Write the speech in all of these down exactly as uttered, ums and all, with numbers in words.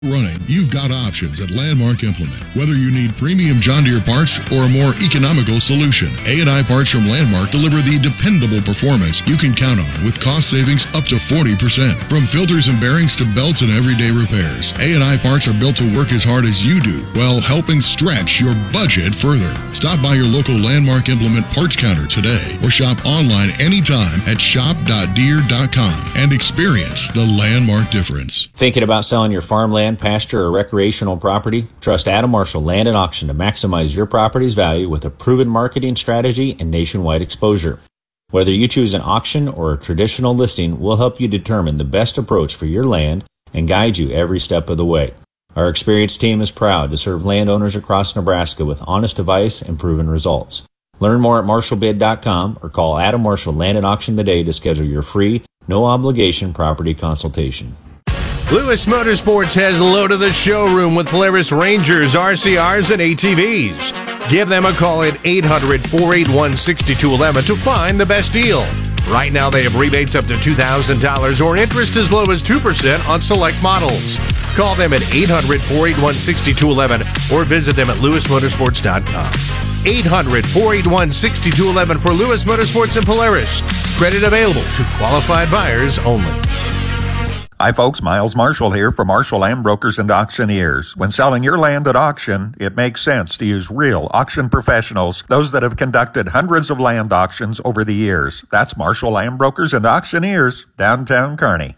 Running, you've got options at Landmark Implement. Whether you need premium John Deere parts or a more economical solution, A and I Parts from Landmark deliver the dependable performance you can count on with cost savings up to forty percent. From filters and bearings to belts and everyday repairs, A and I Parts are built to work as hard as you do while helping stretch your budget further. Stop by your local Landmark Implement parts counter today or shop online anytime at shop dot deere dot com and experience the Landmark difference. Thinking about selling your farmland, pasture, or recreational property? Trust Adam Marshall Land and Auction to maximize your property's value with a proven marketing strategy and nationwide exposure. Whether you choose an auction or a traditional listing, we'll help you determine the best approach for your land and guide you every step of the way. Our experienced team is proud to serve landowners across Nebraska with honest advice and proven results. Learn more at marshall bid dot com or call Adam Marshall Land and Auction today to schedule your free, no-obligation property consultation. Lewis Motorsports has loaded the showroom with Polaris Rangers, R C Rs, and A T Vs. Give them a call at eight hundred, four eight one, six two one one to find the best deal. Right now, they have rebates up to two thousand dollars or interest as low as two percent on select models. Call them at eight hundred, four eight one, six two one one or visit them at lewis motorsports dot com. eight hundred, four eight one, six two one one for Lewis Motorsports and Polaris. Credit available to qualified buyers only. Hi folks, Miles Marshall here for Marshall Land Brokers and Auctioneers. When selling your land at auction, it makes sense to use real auction professionals, those that have conducted hundreds of land auctions over the years. That's Marshall Land Brokers and Auctioneers, downtown Kearney.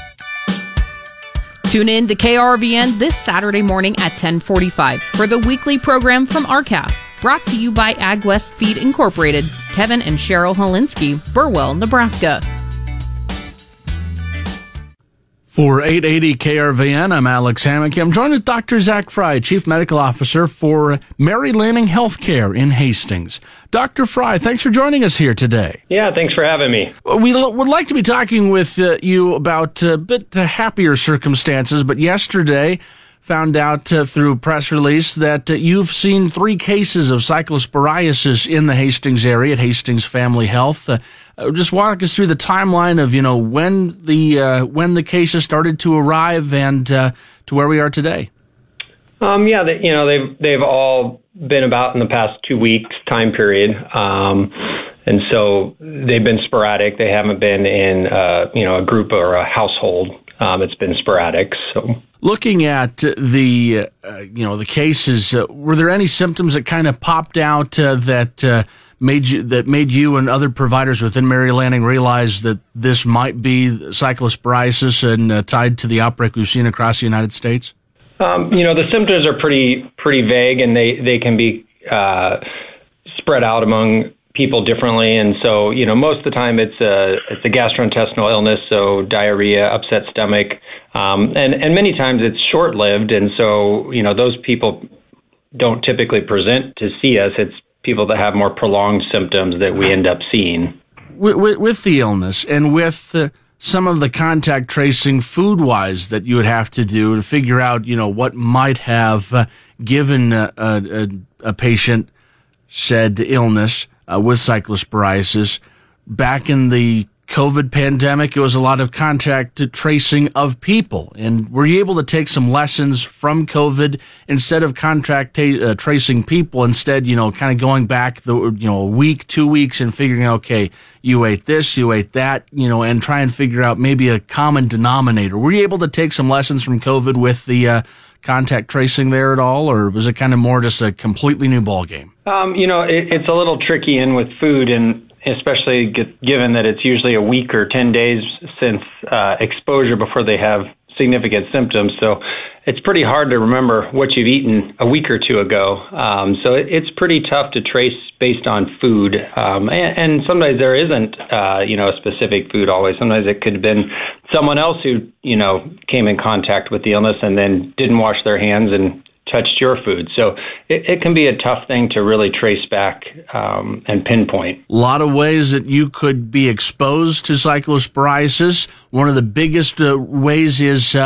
Tune in to K R V N this Saturday morning at ten forty-five for the weekly program from R C A F, brought to you by AgWest Feed Incorporated, Kevin and Cheryl Holinsky, Burwell, Nebraska. For eight eighty K R V N, I'm Alex Hammock. I'm joined with Doctor Zach Fry, Chief Medical Officer for Mary Lanning Healthcare in Hastings. Doctor Fry, thanks for joining us here today. Yeah, thanks for having me. We l- would like to be talking with uh, you about a bit happier circumstances, but yesterday found out uh, through press release that uh, you've seen three cases of cyclosporiasis in the Hastings area at Hastings Family Health. Uh, uh, just walk us through the timeline of, you know, when the uh, when the cases started to arrive and uh, to where we are today. Um, yeah, they, you know, they've they've all been about in the past two weeks time period, um, and so they've been sporadic. They haven't been in uh, you know a group or a household. Um, it's been sporadic. So, looking at the uh, you know the cases, uh, were there any symptoms that kind of popped out uh, that uh, made you that made you and other providers within Mary Lanning realize that this might be cyclosporiasis and uh, tied to the outbreak we've seen across the United States? Um, you know, the symptoms are pretty pretty vague, and they they can be uh, spread out among people differently, and so you know most of the time it's a it's a gastrointestinal illness, so diarrhea, upset stomach, um, and and many times it's short lived, and so you know those people don't typically present to see us. It's people that have more prolonged symptoms that we end up seeing. With, with, with the illness and with uh, some of the contact tracing food wise that you would have to do to figure out you know what might have uh, given a, a, a patient said illness. Uh, with cyclosporiasis. Back in the COVID pandemic, it was a lot of contact tracing of people. And were you able to take some lessons from COVID instead of contact ta- uh, tracing people, instead, you know, kind of going back the, you know, a week, two weeks and figuring out, okay, you ate this, you ate that, you know, and try and figure out maybe a common denominator. Were you able to take some lessons from COVID with the uh, contact tracing there at all, or was it kind of more just a completely new ballgame? Um, you know, it, it's a little tricky in with food, and especially get, given that it's usually a week or ten days since uh, exposure before they have significant symptoms. So it's pretty hard to remember what you've eaten a week or two ago. Um, so it, it's pretty tough to trace based on food. Um, and, and sometimes there isn't, uh, you know, a specific food always. Sometimes it could have been someone else who, you know, came in contact with the illness and then didn't wash their hands and touched your food. So it, it can be a tough thing to really trace back um, and pinpoint. A lot of ways that you could be exposed to cyclosporiasis. One of the biggest uh, ways is uh,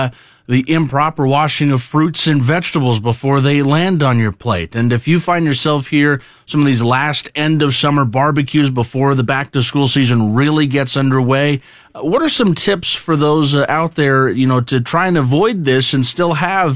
the improper washing of fruits and vegetables before they land on your plate. And if you find yourself here, some of these last end of summer barbecues before the back to school season really gets underway, uh, what are some tips for those uh, out there, you know, to try and avoid this and still have